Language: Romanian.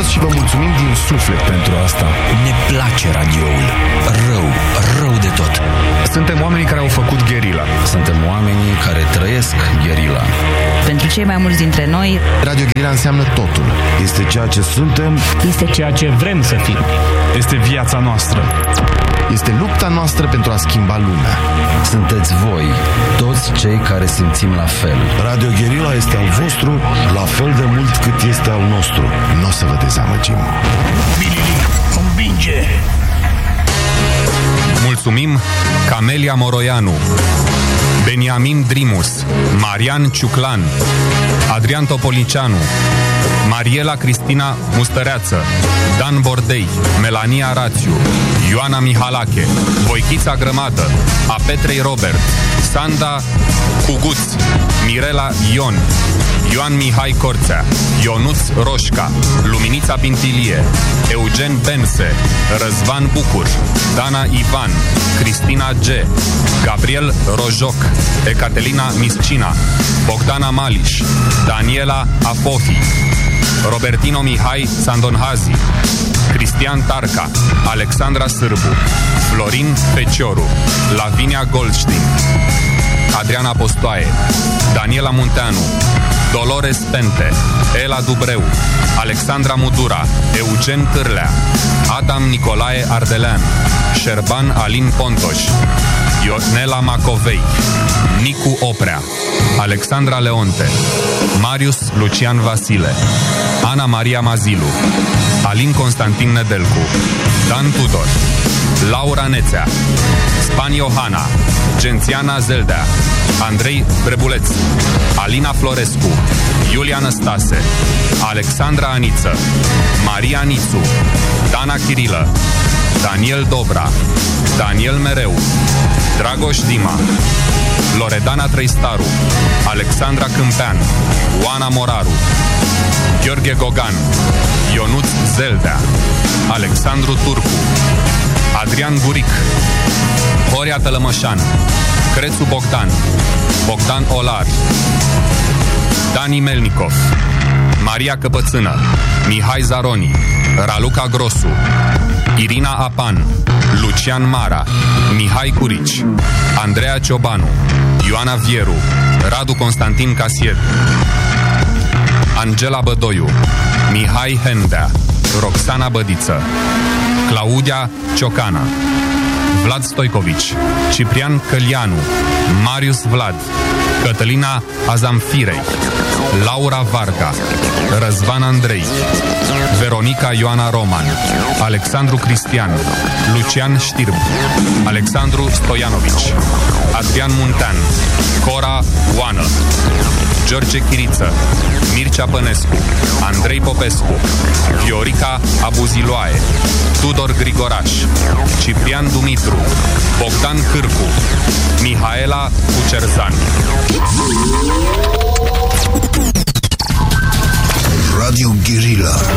și vă mulțumim din suflet pentru asta. Ne place radioul. Rău de tot. Suntem oamenii care au făcut gherila. Suntem oamenii care trăiesc gherila. Pentru cei mai mulți dintre noi, Radio Gherila înseamnă totul. Este ceea ce suntem. este ceea ce vrem să fim. Este viața noastră. Este lupta noastră pentru a schimba lumea. Sunteți voi, toți cei care simțim la fel. Radio Gherila este al vostru, la fel de mult cât este al nostru. Nu o să vă dezamăgim. Convinge! Mulțumim Camelia Moroianu, Beniamin Drimus, Marian Ciuclan, Adrian Topoliceanu, Mariela Cristina Mustăreață, Dan Bordei, Melania Rațiu, Ioana Mihalache, Voichița Grămadă, A Petrei Robert, Sanda Cuguț, Mirela Ion, Ioan Mihai Corțea, Ionuț Roșca, Luminița Pintilie, Eugen Bense, Răzvan Bucur, Dana Ivan, Cristina G, Gabriel Rojoc, Ecaterina Miscina, Bogdana Maliș, Daniela Apohi, Robertino Mihai Sandonhazi, Cristian Tarca, Alexandra Sârbu, Florin Fecioru, Lavinia Goldstein, Adriana Postoaie, Daniela Munteanu, Dolores Pente, Ela Dubreu, Alexandra Mudura, Eugen Cârlea, Adam Nicolae Ardelean, Șerban Alin Pontoș, Ionela Macovei, Nicu Oprea, Alexandra Leonte, Marius Lucian Vasile, Ana Maria Mazilu, Alin Constantin Nedelcu, Dan Tudor, Laura Nețea, Span Iohana, Gențiana Zeldea, Andrei Brebuleț, Alina Florescu, Iulia Năstase, Alexandra Aniță, Maria Nițu, Dana Chirilă, Daniel Dobra, Daniel Mereu, Dragoș Dima, Loredana Trăistaru, Alexandra Câmpean, Oana Moraru, Gheorghe Gogan, Ionuț Zeldea, Alexandru Turcu, Adrian Buric, Horia Tălămășan, Crețu Bogdan, Bogdan Olar, Dani Melnikov, Maria Căpățână, Mihai Zaroni, Raluca Grosu, Irina Apan, Lucian Mara, Mihai Curici, Andreea Ciobanu, Ioana Vieru, Radu Constantin Casied, Angela Bădoiu, Mihai Hendea, Roxana Bădiță, Claudia Ciocana, Vlad Stoicovici, Ciprian Călianu, Marius Vlad, Cătălina Azamfirei, Laura Varga, Răzvan Andrei, Veronica Ioana Roman, Alexandru Cristian, Lucian Știrb, Alexandru Stoianovici, Adrian Muntean, Cora Oană, George Chiriță, Mircea Pănescu, Andrei Popescu, Viorica Abuziloae, Tudor Grigoraș, Ciprian Dumitru, Bogdan Cârcu, Mihaela Cucerzan. Radio Gherila.